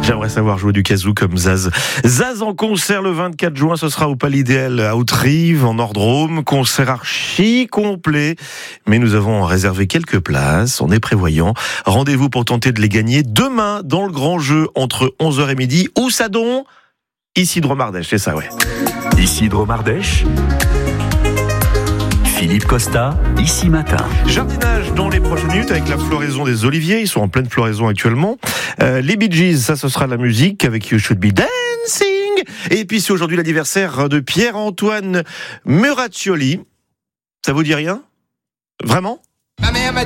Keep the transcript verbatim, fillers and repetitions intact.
J'aimerais savoir jouer du kazoo comme Zaz. Zaz en concert le vingt-quatre juin, ce sera au Palais Idéal à Outreeve, en Nord-Drôme. Concert archi complet. Mais nous avons réservé quelques places, on est prévoyant. Rendez-vous pour tenter de les gagner demain dans le grand jeu entre onze heures et midi. Où ça donc ? Ici Dromardèche, c'est ça, ouais. Ici Dromardèche. Philippe Costa, ici matin. Jardinage dans les prochaines minutes avec la floraison des oliviers. Ils sont en pleine floraison actuellement. Euh, les Bee Gees, ça ce sera la musique avec You Should Be Dancing. Et puis c'est aujourd'hui l'anniversaire de Pierre-Antoine Muraccioli. Ça vous dit rien ? Vraiment ? Ma mère m'a dit